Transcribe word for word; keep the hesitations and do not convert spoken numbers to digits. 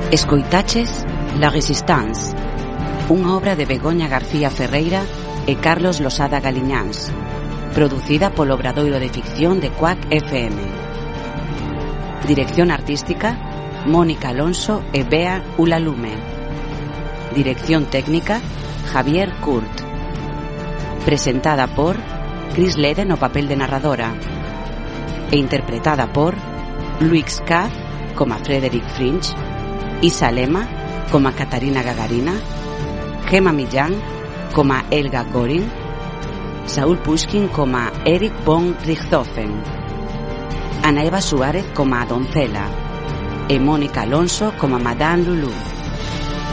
Escoitaches La Resistance, unha obra de Begoña García Ferreira e Carlos Losada Galiñáns, producida polo Obradoiro de Ficción de Quack F M. Dirección artística Mónica Alonso e Bea Ulalume. Dirección técnica Javier Kurt. Presentada por Chris Lede no papel de narradora e interpretada por Luix Caz como Frederick Fringe, Isa Lema como Catarina Gagarina, Gemma Millán como Elga Goring, Saúl Pushkin como Eric von Richthofen, Ana Eva Suárez como a Doncela e Mónica Alonso como Madame Lulu.